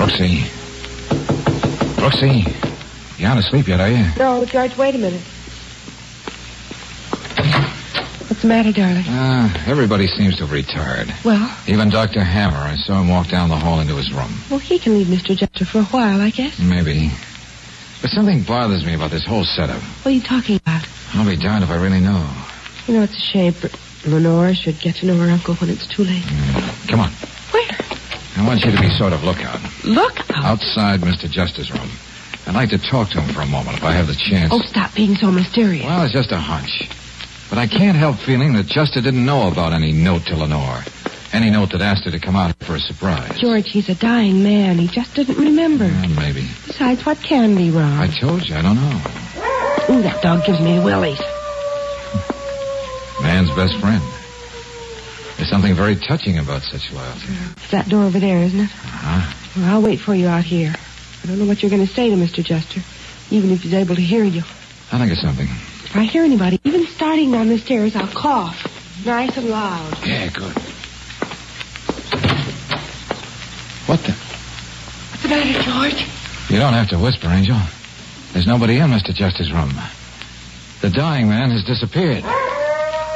Brooksy. Brooksy. You aren't asleep yet, are you? No, George, wait a minute. What's the matter, darling? Everybody seems to have retired. Well? Even Dr. Hammer. I saw him walk down the hall into his room. Well, he can leave Mr. Jester for a while, I guess. Maybe. But something bothers me about this whole setup. What are you talking about? I'll be darned if I really know. You know, it's a shame, but Lenore should get to know her uncle when it's too late. Come on. Where? I want you to be sort of lookout. Lookout? Outside Mr. Jester's room. I'd like to talk to him for a moment if I have the chance. Oh, stop being so mysterious. Well, it's just a hunch. But I can't help feeling that Jester didn't know about any note to Lenore. Any note that asked her to come out for a surprise. George, he's a dying man. He just didn't remember. Maybe. Besides, what can be wrong? I told you, I don't know. Ooh, that dog gives me willies. Man's best friend. There's something very touching about such loyalty. It's that door over there, isn't it? Uh-huh. Well, I'll wait for you out here. I don't know what you're going to say to Mr. Jester, even if he's able to hear you. I think of something. If I hear anybody, even starting down the stairs, I'll cough. Nice and loud. Yeah, good. What the? What's the matter, George? You don't have to whisper, Angel. There's nobody in Mr. Jester's room. The dying man has disappeared.